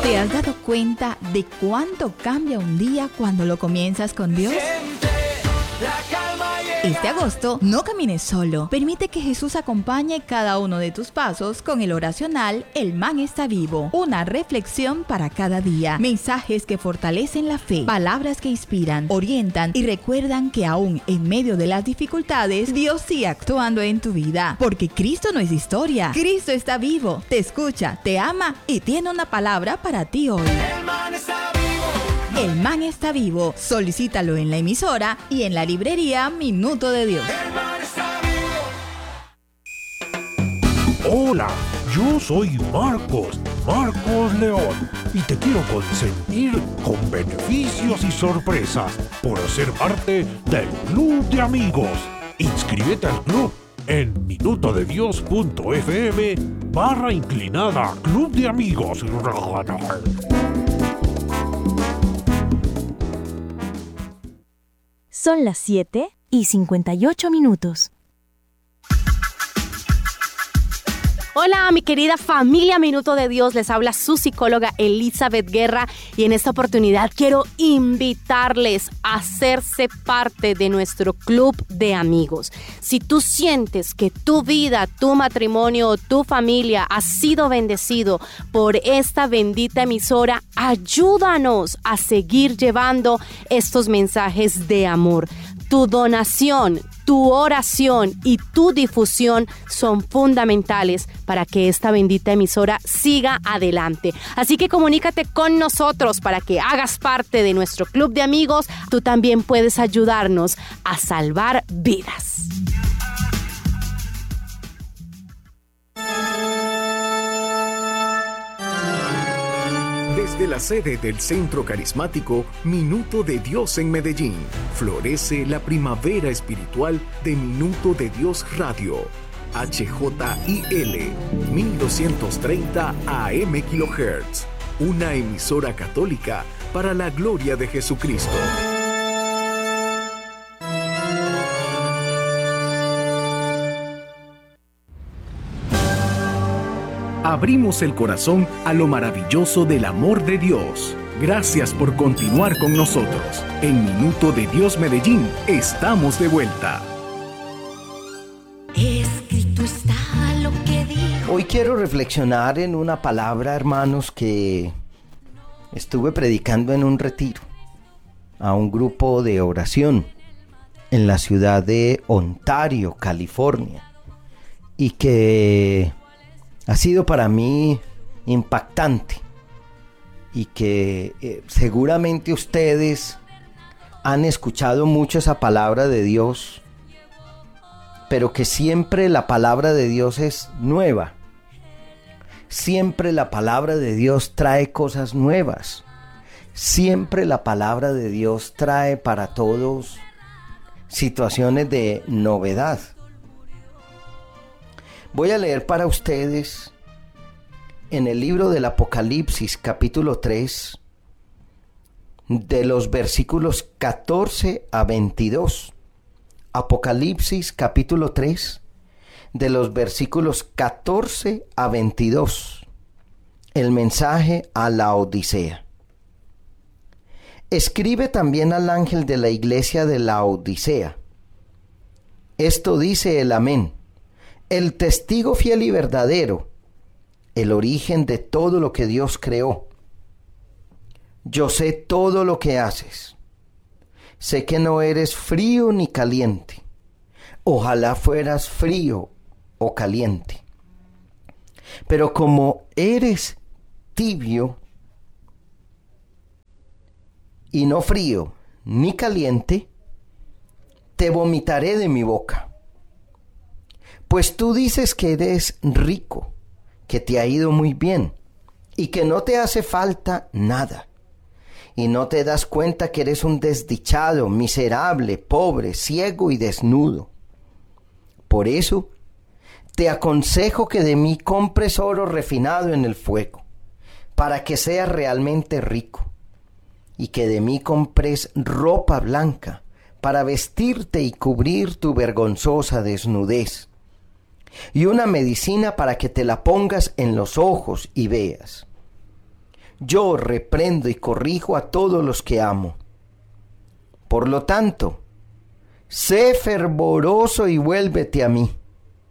¿Te has dado cuenta de cuánto cambia un día cuando lo comienzas con Dios? Este agosto, no camines solo. Permite que Jesús acompañe cada uno de tus pasos con el oracional El Man está vivo. Una reflexión para cada día. Mensajes que fortalecen la fe. Palabras que inspiran, orientan y recuerdan que aún en medio de las dificultades, Dios sigue actuando en tu vida. Porque Cristo no es historia. Cristo está vivo, te escucha, te ama y tiene una palabra para ti hoy. El Man está vivo. El Man está vivo. Solicítalo en la emisora y en la librería Minuto de Dios. El Man está vivo. Hola, yo soy Marcos León, y te quiero consentir con beneficios y sorpresas por ser parte del Club de Amigos. Inscríbete al club en minutodedios.fm/inclinada Club de Amigos. Son las 7:58. Hola, mi querida familia Minuto de Dios, les habla su psicóloga Elizabeth Guerra y en esta oportunidad quiero invitarles a hacerse parte de nuestro club de amigos. Si tú sientes que tu vida, tu matrimonio o tu familia ha sido bendecido por esta bendita emisora, ayúdanos a seguir llevando estos mensajes de amor. Tu donación, tu oración y tu difusión son fundamentales para que esta bendita emisora siga adelante. Así que comunícate con nosotros para que hagas parte de nuestro club de amigos. Tú también puedes ayudarnos a salvar vidas. Desde la sede del Centro Carismático Minuto de Dios en Medellín, florece la primavera espiritual de Minuto de Dios Radio. HJIL 1230 AM kHz, una emisora católica para la gloria de Jesucristo. Abrimos el corazón a lo maravilloso del amor de Dios. Gracias por continuar con nosotros. En Minuto de Dios Medellín, estamos de vuelta. Escrito está lo que dijo. Hoy quiero reflexionar en una palabra, hermanos, que estuve predicando en un retiro a un grupo de oración en la ciudad de Ontario, California, y que ha sido para mí impactante y que seguramente ustedes han escuchado mucho esa palabra de Dios, pero que siempre la palabra de Dios es nueva. Siempre la palabra de Dios trae cosas nuevas. Siempre la palabra de Dios trae para todos situaciones de novedad. Voy a leer para ustedes en el libro del Apocalipsis, capítulo 3, de los versículos 14 a 22. Apocalipsis, capítulo 3, de los versículos 14 a 22. El mensaje a la Odisea. Escribe también al ángel de la iglesia de la Odisea. Esto dice el Amén, el testigo fiel y verdadero, el origen de todo lo que Dios creó. Yo sé todo lo que haces. Sé que no eres frío ni caliente. Ojalá fueras frío o caliente. Pero como eres tibio y no frío ni caliente, te vomitaré de mi boca. Pues tú dices que eres rico, que te ha ido muy bien y que no te hace falta nada. Y no te das cuenta que eres un desdichado, miserable, pobre, ciego y desnudo. Por eso, te aconsejo que de mí compres oro refinado en el fuego, para que seas realmente rico, y que de mí compres ropa blanca, para vestirte y cubrir tu vergonzosa desnudez, y una medicina para que te la pongas en los ojos y veas. Yo reprendo y corrijo a todos los que amo. Por lo tanto, sé fervoroso y vuélvete a mí.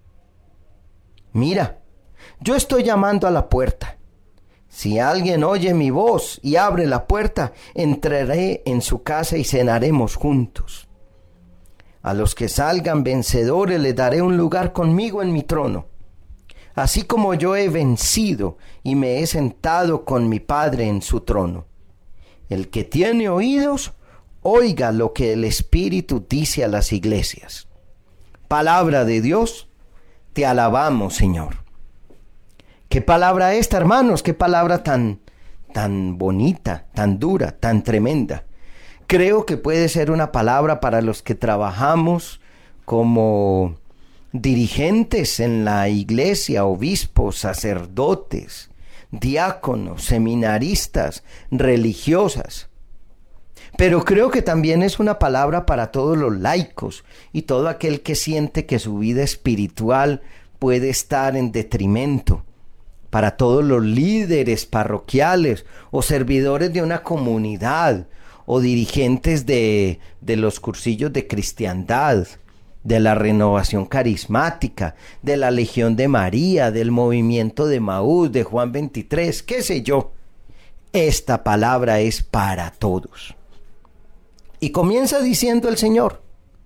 Mira, yo estoy llamando a la puerta. Si alguien oye mi voz y abre la puerta, entraré en su casa y cenaremos juntos. A los que salgan vencedores les daré un lugar conmigo en mi trono, así como yo he vencido y me he sentado con mi Padre en su trono. El que tiene oídos, oiga lo que el Espíritu dice a las iglesias. Palabra de Dios, te alabamos, Señor. ¿Qué palabra esta, hermanos? ¿Qué palabra tan bonita, tan dura, tan tremenda? Creo que puede ser una palabra para los que trabajamos como dirigentes en la iglesia, obispos, sacerdotes, diáconos, seminaristas, religiosas. Pero creo que también es una palabra para todos los laicos y todo aquel que siente que su vida espiritual puede estar en detrimento. Para todos los líderes parroquiales o servidores de una comunidad o dirigentes de los cursillos de cristiandad, de la renovación carismática, de la Legión de María, del movimiento de Emaús, de Juan 23, qué sé yo. Esta palabra es para todos. Y comienza diciendo el Señor: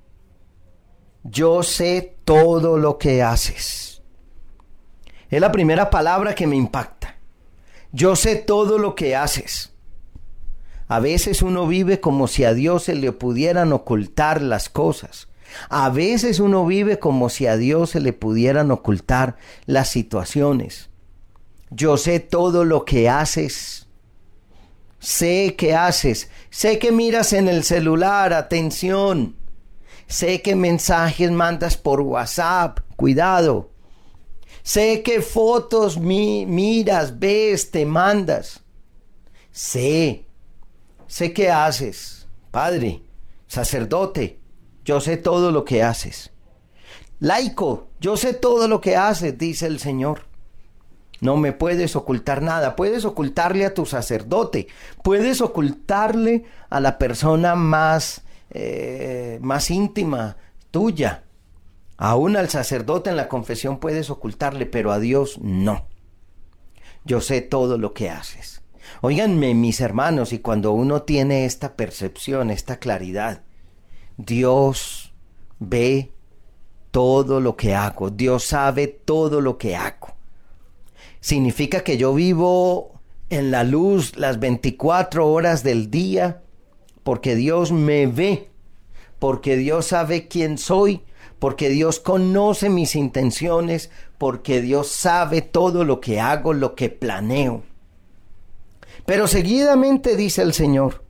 yo sé todo lo que haces. Es la primera palabra que me impacta. Yo sé todo lo que haces. A veces uno vive como si a Dios se le pudieran ocultar las cosas. A veces uno vive como si a Dios se le pudieran ocultar las situaciones. Yo sé todo lo que haces. Sé que haces. Sé que miras en el celular, atención. Sé que mensajes mandas por WhatsApp, cuidado. Sé qué fotos miras, ves, te mandas. Sé qué haces. Padre, sacerdote, yo sé todo lo que haces. Laico, yo sé todo lo que haces, dice el Señor. No me puedes ocultar nada. Puedes ocultarle a tu sacerdote. Puedes ocultarle a la persona más íntima tuya. Aún al sacerdote en la confesión puedes ocultarle, pero a Dios no. Yo sé todo lo que haces. Óiganme, mis hermanos, y cuando uno tiene esta percepción, esta claridad, Dios ve todo lo que hago. Dios sabe todo lo que hago. Significa que yo vivo en la luz las 24 horas del día porque Dios me ve, porque Dios sabe quién soy, porque Dios conoce mis intenciones, porque Dios sabe todo lo que hago, lo que planeo. Pero seguidamente dice el Señor: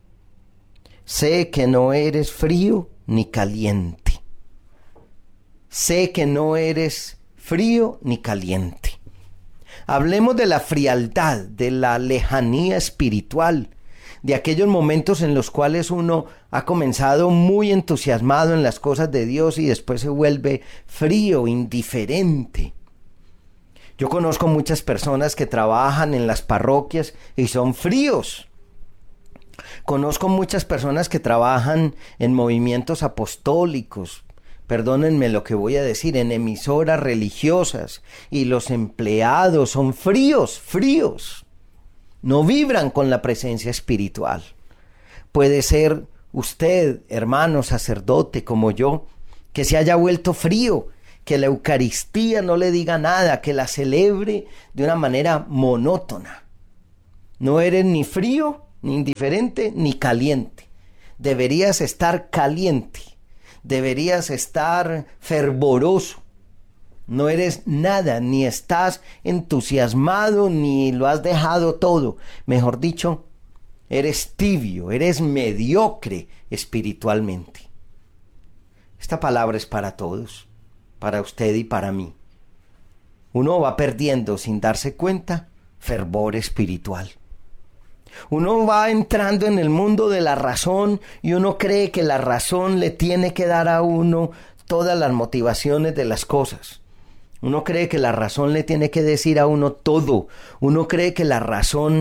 sé que no eres frío ni caliente. Sé que no eres frío ni caliente. Hablemos de la frialdad, de la lejanía espiritual, de aquellos momentos en los cuales uno ha comenzado muy entusiasmado en las cosas de Dios y después se vuelve frío, indiferente. Yo conozco muchas personas que trabajan en las parroquias y son fríos. Conozco muchas personas que trabajan en movimientos apostólicos, perdónenme lo que voy a decir, en emisoras religiosas, y los empleados son fríos. No vibran con la presencia espiritual. Puede ser usted, hermano sacerdote como yo, que se haya vuelto frío, que la Eucaristía no le diga nada, que la celebre de una manera monótona. No eres ni frío, ni indiferente, ni caliente. Deberías estar caliente, deberías estar fervoroso. No eres nada, ni estás entusiasmado, ni lo has dejado todo. Mejor dicho, eres tibio, eres mediocre espiritualmente. Esta palabra es para todos, para usted y para mí. Uno va perdiendo sin darse cuenta fervor espiritual. Uno va entrando en el mundo de la razón y uno cree que la razón le tiene que dar a uno todas las motivaciones de las cosas. Uno cree que la razón le tiene que decir a uno todo. Uno cree que la razón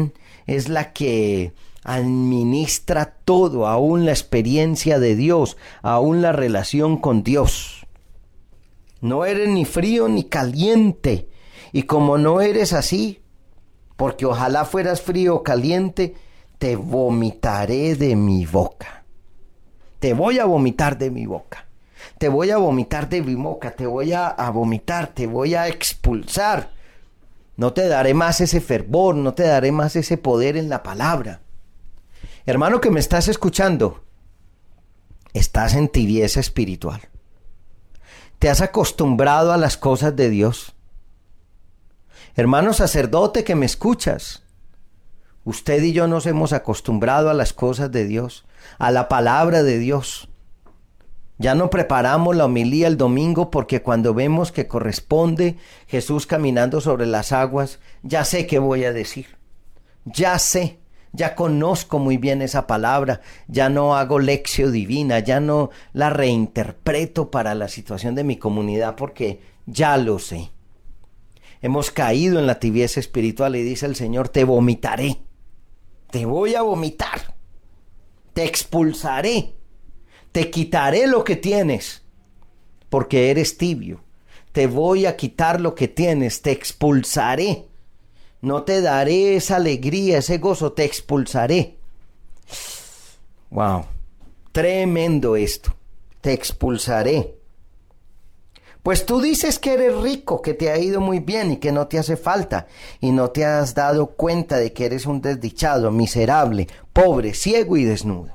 es la que administra todo, aún la experiencia de Dios, aún la relación con Dios. No eres ni frío ni caliente. Y como no eres así, porque ojalá fueras frío o caliente, te vomitaré de mi boca. Te voy a vomitar de mi boca. Te voy a vomitar de mi boca. Te voy a vomitar. Te voy a expulsar. No te daré más ese fervor. No te daré más ese poder en la palabra. Hermano que me estás escuchando, estás en tibieza espiritual. ¿Te has acostumbrado a las cosas de Dios? Hermano sacerdote que me escuchas, usted y yo nos hemos acostumbrado a las cosas de Dios, a la palabra de Dios. Ya no preparamos la homilía el domingo porque cuando vemos que corresponde Jesús caminando sobre las aguas, ya sé qué voy a decir. Ya sé, ya conozco muy bien esa palabra, ya no hago lección divina, ya no la reinterpreto para la situación de mi comunidad porque ya lo sé. Hemos caído en la tibieza espiritual y dice el Señor, te vomitaré, te voy a vomitar, te expulsaré, te quitaré lo que tienes, porque eres tibio, te voy a quitar lo que tienes, te expulsaré, no te daré esa alegría, ese gozo, te expulsaré. Wow, tremendo esto, te expulsaré. Pues tú dices que eres rico, que te ha ido muy bien y que no te hace falta, y no te has dado cuenta de que eres un desdichado, miserable, pobre, ciego y desnudo.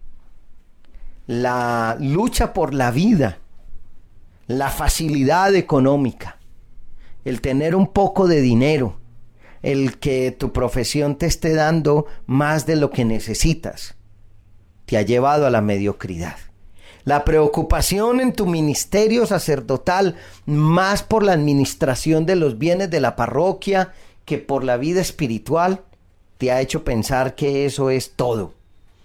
La lucha por la vida, la facilidad económica, el tener un poco de dinero, el que tu profesión te esté dando más de lo que necesitas, te ha llevado a la mediocridad. La preocupación en tu ministerio sacerdotal más por la administración de los bienes de la parroquia que por la vida espiritual te ha hecho pensar que eso es todo.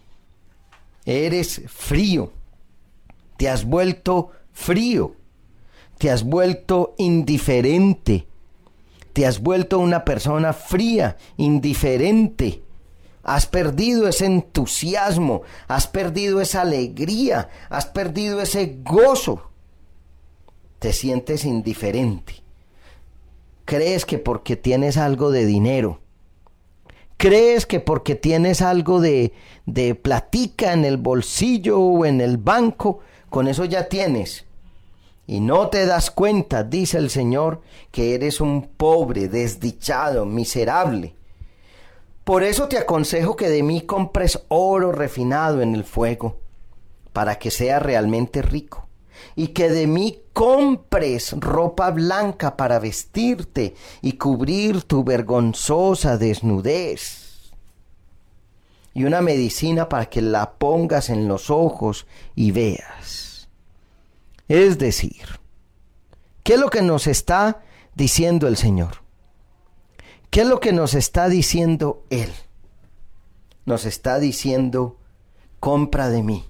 Eres frío, te has vuelto frío, te has vuelto indiferente, te has vuelto una persona fría, indiferente. Has perdido ese entusiasmo, has perdido esa alegría, has perdido ese gozo. Te sientes indiferente. Crees que porque tienes algo de dinero, crees que porque tienes algo de platica en el bolsillo o en el banco, con eso ya tienes. Y no te das cuenta, dice el Señor, que eres un pobre, desdichado, miserable. Por eso te aconsejo que de mí compres oro refinado en el fuego, para que seas realmente rico, y que de mí compres ropa blanca para vestirte y cubrir tu vergonzosa desnudez, y una medicina para que la pongas en los ojos y veas. Es decir, ¿qué es lo que nos está diciendo el Señor? ¿Qué es lo que nos está diciendo Él? Nos está diciendo, compra de mí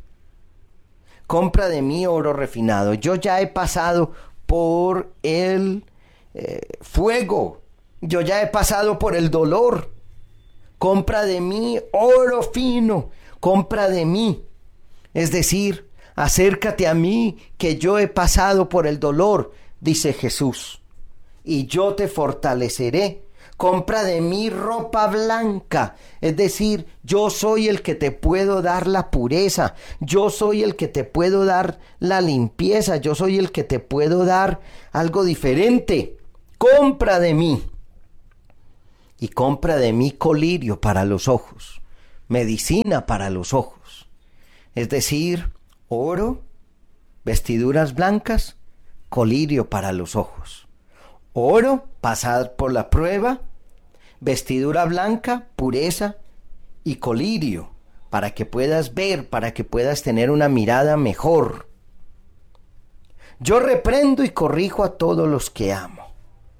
oro refinado. Yo ya he pasado por el fuego, yo ya he pasado por el dolor. Compra de mí oro fino, compra de mí. Es decir, acércate a mí, que yo he pasado por el dolor, dice Jesús, y yo te fortaleceré. Compra de mí ropa blanca, es decir, yo soy el que te puedo dar la pureza, yo soy el que te puedo dar la limpieza, yo soy el que te puedo dar algo diferente. Compra de mí. Y compra de mí colirio para los ojos, medicina para los ojos, es decir, oro, vestiduras blancas, colirio para los ojos. Oro, pasar por la prueba, vestidura blanca, pureza y colirio, para que puedas ver, para que puedas tener una mirada mejor. Yo reprendo y corrijo a todos los que amo.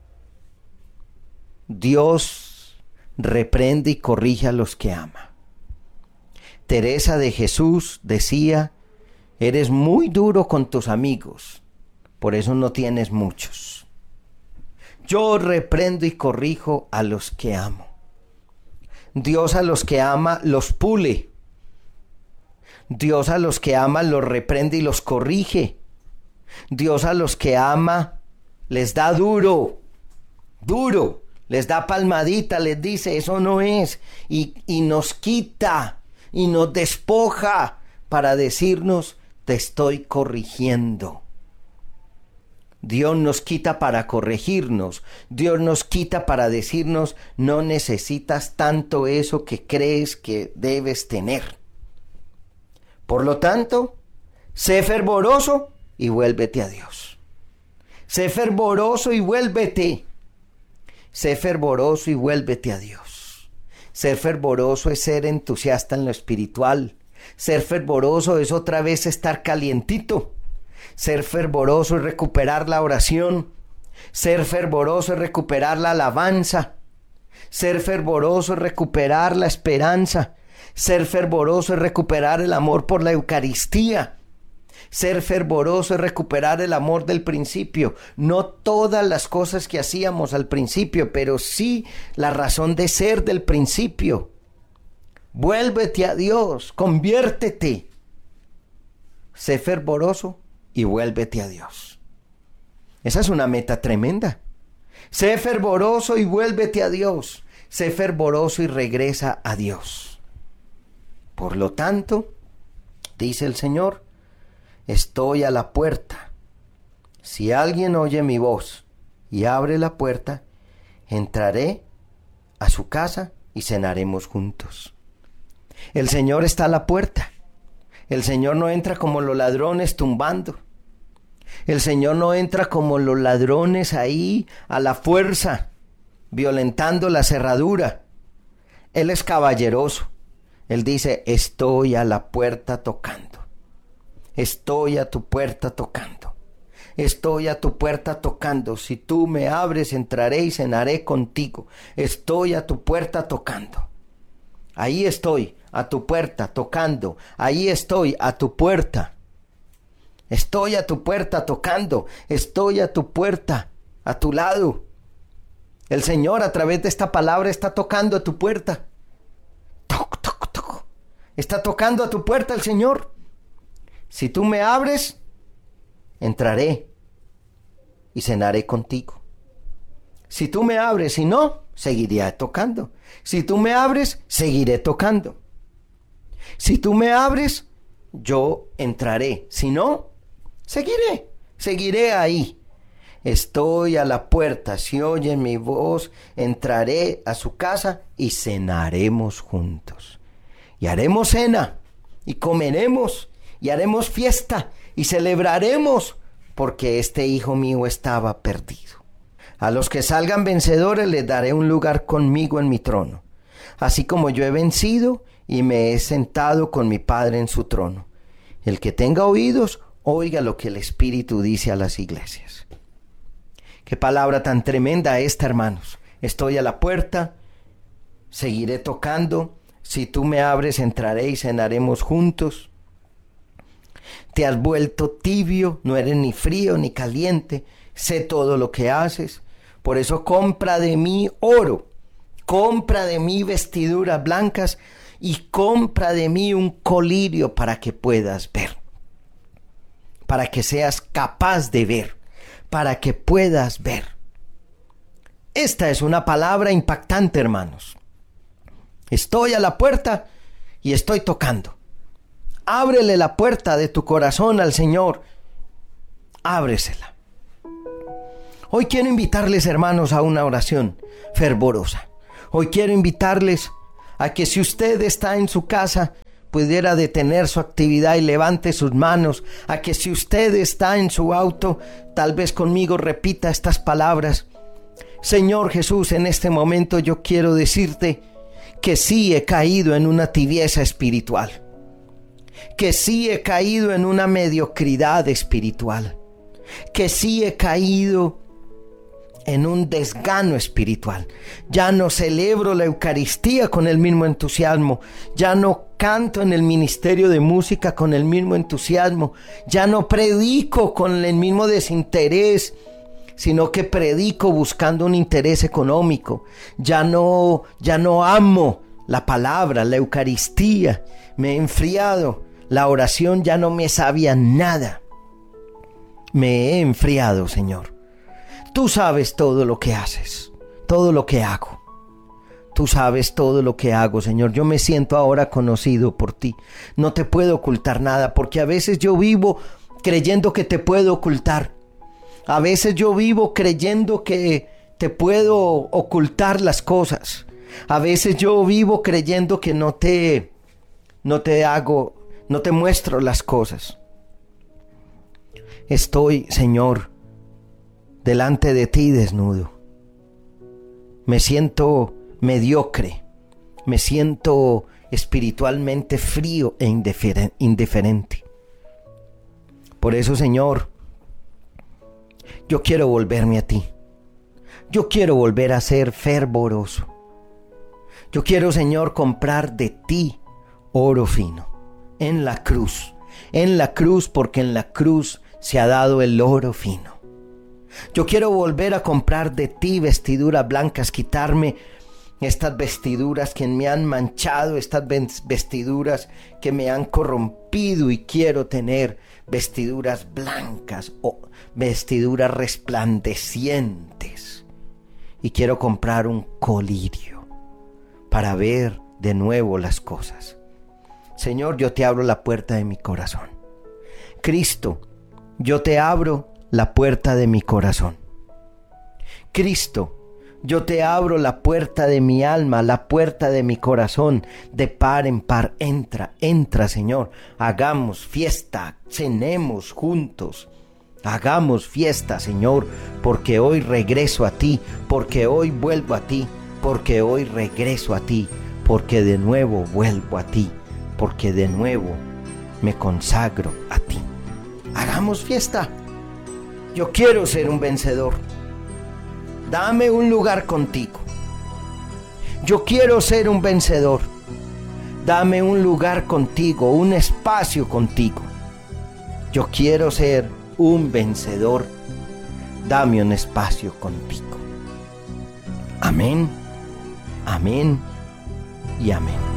Dios reprende y corrige a los que ama. Teresa de Jesús decía, eres muy duro con tus amigos, por eso no tienes muchos. Yo reprendo y corrijo a los que amo. Dios a los que ama los pule. Dios a los que ama los reprende y los corrige. Dios a los que ama les da duro, les da palmadita, les dice eso no es, y nos quita y nos despoja para decirnos te estoy corrigiendo. Dios nos quita para corregirnos. Dios nos quita para decirnos no necesitas tanto eso que crees que debes tener. Por lo tanto, sé fervoroso y vuélvete a Dios. Sé fervoroso y vuélvete. Sé fervoroso y vuélvete a Dios. Ser fervoroso es ser entusiasta en lo espiritual. Ser fervoroso es otra vez estar calientito. Ser fervoroso es recuperar la oración. Ser fervoroso es recuperar la alabanza. Ser fervoroso es recuperar la esperanza. Ser fervoroso es recuperar el amor por la Eucaristía. Ser fervoroso es recuperar el amor del principio. No todas las cosas que hacíamos al principio, pero sí la razón de ser del principio. Vuélvete a Dios, conviértete. Sé fervoroso y vuélvete a Dios. Esa es una meta tremenda. Sé fervoroso y vuélvete a Dios. Sé fervoroso y regresa a Dios. Por lo tanto, dice el Señor, estoy a la puerta. Si alguien oye mi voz y abre la puerta, entraré a su casa y cenaremos juntos. El Señor está a la puerta. El Señor no entra como los ladrones tumbando. El Señor no entra como los ladrones ahí a la fuerza, violentando la cerradura. Él es caballeroso. Él dice, estoy a la puerta tocando. Estoy a tu puerta tocando. Estoy a tu puerta tocando. Si tú me abres, entraré y cenaré contigo. Estoy a tu puerta tocando. Ahí estoy, a tu puerta tocando. Ahí estoy, a tu puerta. Estoy a tu puerta tocando. Estoy a tu puerta, a tu lado. El Señor a través de esta palabra está tocando a tu puerta. Toc, toc, toc. Está tocando a tu puerta el Señor. Si tú me abres, entraré y cenaré contigo. Si tú me abres, si no, seguiré tocando. Si tú me abres, seguiré tocando. Si tú me abres, yo entraré. Si no, seguiré ahí. Estoy a la puerta. Si oyen mi voz, entraré a su casa y cenaremos juntos. Y haremos cena y comeremos y haremos fiesta y celebraremos porque este hijo mío estaba perdido. A los que salgan vencedores les daré un lugar conmigo en mi trono, así como yo he vencido y me he sentado con mi Padre en su trono. El que tenga oídos, oiga lo que el Espíritu dice a las iglesias. Qué palabra tan tremenda esta, hermanos. Estoy a la puerta, seguiré tocando. Si tú me abres, entraré y cenaremos juntos. Te has vuelto tibio, no eres ni frío ni caliente. Sé todo lo que haces. Por eso compra de mí oro, compra de mí vestiduras blancas y compra de mí un colirio para que puedas ver. Para que seas capaz de ver, para que puedas ver. Esta es una palabra impactante, hermanos. Estoy a la puerta y estoy tocando. Ábrele la puerta de tu corazón al Señor. Ábresela. Hoy quiero invitarles, hermanos, a una oración fervorosa. Hoy quiero invitarles a que si usted está en su casa, pudiera detener su actividad y levante sus manos. A que si usted está en su auto, tal vez conmigo repita estas palabras. Señor Jesús, en este momento yo quiero decirte que sí he caído en una tibieza espiritual. Que sí he caído en una mediocridad espiritual. Que sí he caído en un desgano espiritual. Ya no celebro la Eucaristía con el mismo entusiasmo. Ya no canto en el ministerio de música con el mismo entusiasmo. Ya no predico con el mismo desinterés, sino que predico buscando un interés económico. Ya no amo la palabra, la Eucaristía. Me he enfriado. La oración ya no me sabía nada. Me he enfriado, Señor. Tú sabes todo lo que haces, todo lo que hago. Tú sabes todo lo que hago, Señor. Yo me siento ahora conocido por ti. No te puedo ocultar nada, porque a veces yo vivo creyendo que te puedo ocultar. A veces yo vivo creyendo que te puedo ocultar las cosas. A veces yo vivo creyendo que no te muestro las cosas. Estoy, Señor, delante de ti desnudo. Me siento mediocre. Me siento espiritualmente frío e indiferente. Por eso, Señor, yo quiero volverme a ti. Yo quiero volver a ser fervoroso. Yo quiero, Señor, comprar de ti oro fino. En la cruz, porque en la cruz se ha dado el oro fino. Yo quiero volver a comprar de ti vestiduras blancas, quitarme estas vestiduras que me han manchado, estas vestiduras que me han corrompido, y quiero tener vestiduras blancas o vestiduras resplandecientes. Y quiero comprar un colirio para ver de nuevo las cosas. Señor, yo te abro la puerta de mi corazón. Cristo, yo te abro la puerta de mi corazón. Cristo, yo te abro la puerta de mi alma, la puerta de mi corazón, de par en par. Entra, entra, Señor. Hagamos fiesta, cenemos juntos. Hagamos fiesta, Señor, porque hoy regreso a ti, porque hoy vuelvo a ti, porque hoy regreso a ti, porque de nuevo vuelvo a ti, porque de nuevo me consagro a ti. Hagamos fiesta. Yo quiero ser un vencedor. Dame un lugar contigo. Yo quiero ser un vencedor. Dame un lugar contigo, un espacio contigo. Yo quiero ser un vencedor. Dame un espacio contigo. Amén, amén y amén.